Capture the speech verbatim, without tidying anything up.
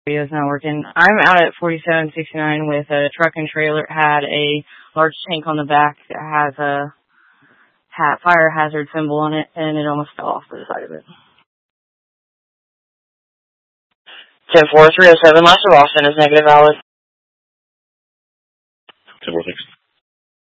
It's not working. I'm out at forty-seven sixty-nine with a truck and trailer. It had a large tank on the back that has a ha- fire hazard symbol on it, and it almost fell off the side of it. ten four three oh seven, last of Austin is negative valid. ten four, thanks.